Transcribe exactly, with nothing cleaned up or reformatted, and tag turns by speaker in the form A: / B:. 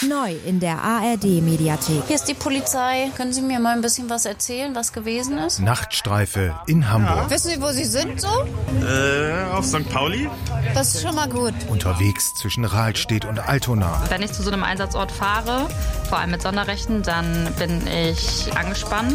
A: Neu in der A R D-Mediathek.
B: Hier ist die Polizei. Können Sie mir mal ein bisschen was erzählen, was gewesen ist?
C: Nachtstreife in Hamburg.
D: Ja. Wissen Sie, wo Sie sind so?
E: Äh, auf Sankt Pauli.
D: Das ist schon mal gut.
C: Unterwegs zwischen Rahlstedt und Altona.
F: Wenn ich zu so einem Einsatzort fahre, vor allem mit Sonderrechten, dann bin ich angespannt.